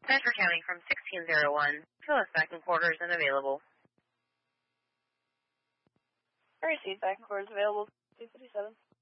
Central County from 1601. Phyllis back in quarters and available. Received back in quarters available. 257.